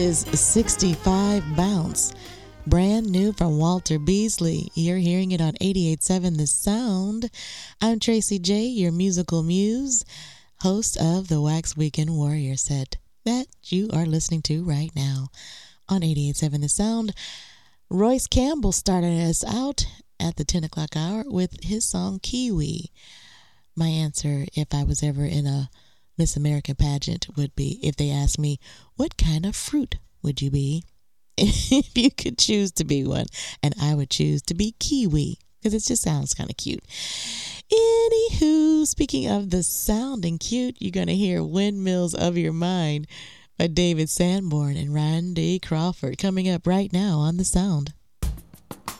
Is 65 Bounce. Brand new from Walter Beasley. You're hearing it on 88.7 The Sound. I'm Tracy J., your musical muse, host of the Wax Weekend Warrior set that you are listening to right now on 88.7 The Sound. Royce Campbell started us out at the 10 o'clock hour with his song Kiwi. My answer, if I was ever in a Miss America pageant, would be, if they asked me, what kind of fruit would you be if you could choose to be one? And I would choose to be kiwi because it just sounds kind of cute. Anywho, speaking of the sounding cute, you're going to hear Windmills of Your Mind by David Sanborn and Randy Crawford coming up right now on The Sound.